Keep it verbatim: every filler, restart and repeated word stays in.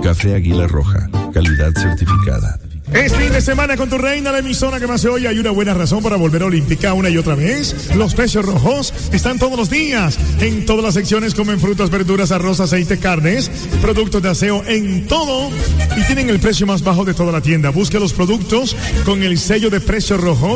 Café Águila Roja, calidad certificada. Es fin de semana con tu reina, la emisora que más se oye. Hay una buena razón para volver olímpica una y otra vez. Los precios rojos están todos los días. En todas las secciones comen frutas, verduras, arroz, aceite, carnes, productos de aseo, en todo. Y tienen el precio más bajo de toda la tienda. Busca los productos con el sello de precio rojo.